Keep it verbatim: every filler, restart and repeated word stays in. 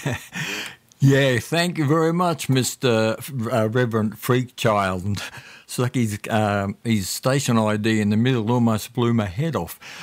Yeah, thank you very much, Mister F- Uh, Reverend Freakchild. And it's like his, um, his station I D in the middle almost blew my head off.